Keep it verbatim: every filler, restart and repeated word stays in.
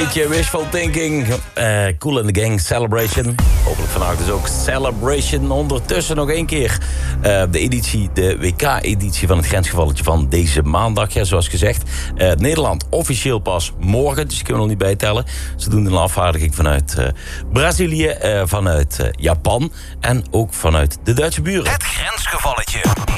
beetje wishful thinking. Uh, Kool and the Gang, Celebration. Hopelijk vandaag dus ook Celebration. Ondertussen nog één keer uh, de editie, de W K-editie van het grensgevalletje van deze maandag. Ja, zoals gezegd, uh, Nederland officieel pas morgen, dus ik kan er nog niet bijtellen. Ze doen een afvaardiging vanuit uh, Brazilië, uh, vanuit uh, Japan en ook vanuit de Duitse buren. Het grensgevalletje.